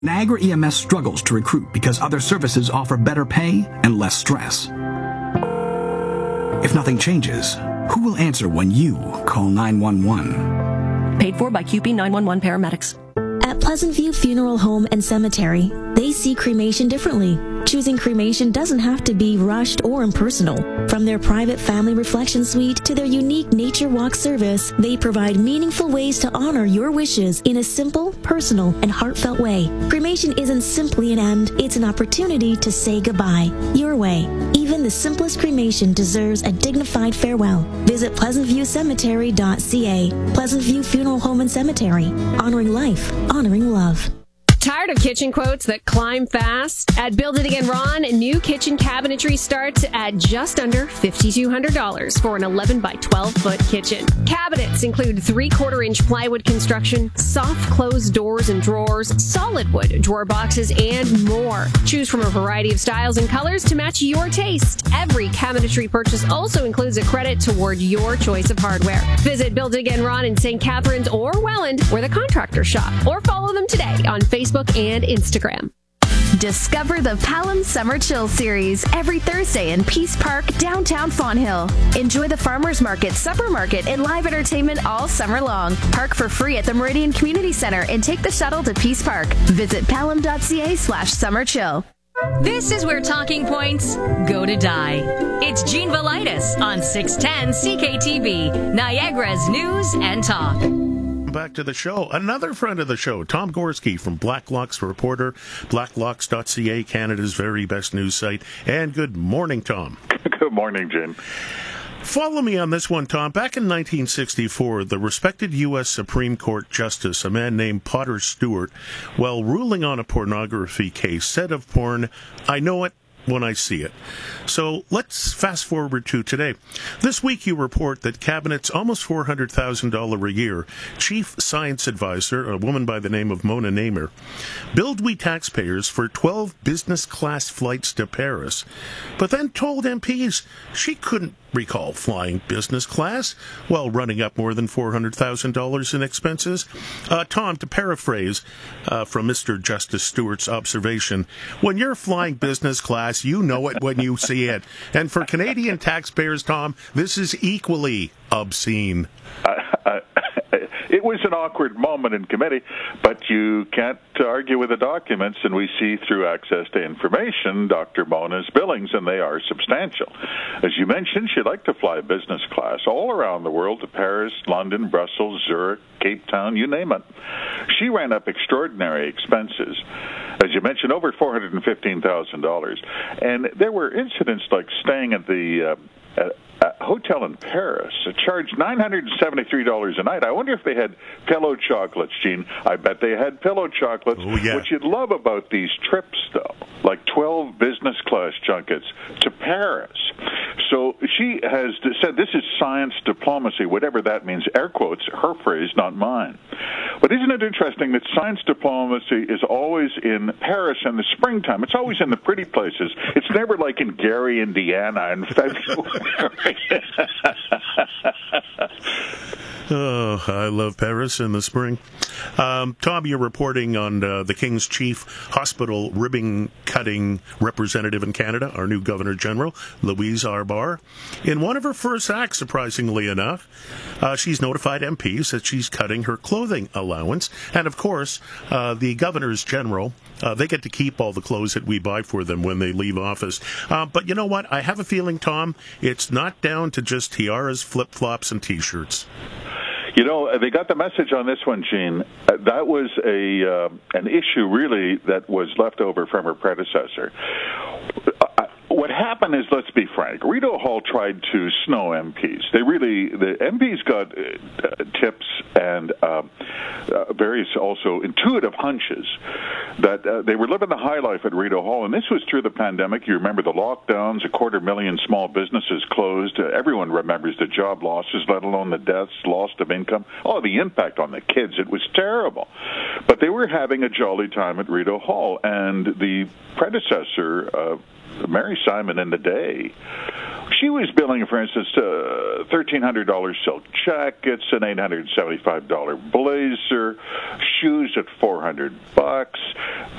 Niagara EMS struggles to recruit because other services offer better pay and less stress. If nothing changes, who will answer when you call 911? Paid for by QP 911 paramedics. At Pleasant View Funeral Home and Cemetery, they see cremation differently. Choosing cremation doesn't have to be rushed or impersonal. From their private family reflection suite to their unique nature walk service, they provide meaningful ways to honor your wishes in a simple, personal, and heartfelt way. Cremation isn't simply an end, it's an opportunity to say goodbye. Your way. Even the simplest cremation deserves a dignified farewell. Visit pleasantviewcemetery.ca. Pleasant View Funeral Home and Cemetery. Honoring life, honoring love. Tired of kitchen quotes that climb fast? At Build It Again Ron, new kitchen cabinetry starts at just under $5,200 for an 11 by 12 foot kitchen. Cabinets include 3/4 inch plywood construction, soft closed doors and drawers, solid wood drawer boxes, and more. Choose from a variety of styles and colors to match your taste. Every cabinetry purchase also includes a credit toward your choice of hardware. Visit Build It Again Ron in St. Catharines or Welland, where the contractors shop, or follow them today on Facebook and Instagram. Discover the Palam Summer Chill Series every Thursday in Peace Park, downtown Fonthill. Enjoy the Farmers Market, Supper Market, and live entertainment all summer long. Park for free at the Meridian Community Center and take the shuttle to Peace Park. Visit palam.ca/summerchill. This is where talking points go to die. It's Gene Velitis on 610 CKTV, Niagara's News and Talk. Back to the show. Another friend of the show, Tom Gorski from Blacklocks Reporter, blacklocks.ca, Canada's very best news site. And good morning, Tom. Good morning, Jim. Follow me on this one, Tom. Back in 1964, the respected U.S. Supreme Court Justice, a man named Potter Stewart, while ruling on a pornography case, said of porn, "I know it when I see it." So let's fast forward to today. This week you report that Cabinet's almost $400,000 a year chief science advisor, a woman by the name of Mona Namer, billed we taxpayers for 12 business class flights to Paris, but then told MPs she couldn't recall flying business class while running up more than $400,000 in expenses. Tom, to paraphrase from Mr. Justice Stewart's observation, when you're flying business class, you know it when you see it. And for Canadian taxpayers, Tom, this is equally obscene. It was an awkward moment in committee, but you can't argue with the documents, and we see through access to information Dr. Mona's billings, and they are substantial. As you mentioned, she'd like to fly business class all around the world to Paris, London, Brussels, Zurich, Cape Town, you name it. She ran up extraordinary expenses. As you mentioned, over $415,000. And there were incidents like staying at the hotel in Paris. It charged $973 a night. I wonder if they had pillow chocolates, Gene. I bet they had pillow chocolates. Oh, yeah. What you'd love about these trips, though, like 12 business class junkets to Paris. So she has said this is science diplomacy, whatever that means, air quotes, her phrase, not mine. But isn't it interesting that science diplomacy is always in Paris in the springtime? It's always in the pretty places. It's never like in Gary, Indiana in February. Oh, I love Paris in the spring. Tom, you're reporting on the King's Chief Hospital ribbon-cutting representative in Canada, our new Governor General, Louise Arbar. In one of her first acts, surprisingly enough, she's notified MPs that she's cutting her clothing allowance. And, of course, the Governors General, they get to keep all the clothes that we buy for them when they leave office. But you know what? I have a feeling, Tom, it's not down to just tiaras, flip-flops, and T-shirts. You know, they got the message on this one, Gene. That was an issue, really, that was left over from her predecessor. What happened is, let's be frank, Rideau Hall tried to snow MPs. The MPs got tips and various also intuitive hunches that they were living the high life at Rideau Hall, and this was through the pandemic. You remember the lockdowns, 250,000 small businesses closed. Everyone remembers the job losses, let alone the deaths, loss of income. Oh, the impact on the kids, it was terrible. But they were having a jolly time at Rideau Hall, and the predecessor, Mary Simon in the day, She was billing, for instance, $1,300 silk jackets, an $875 blazer, shoes at $400.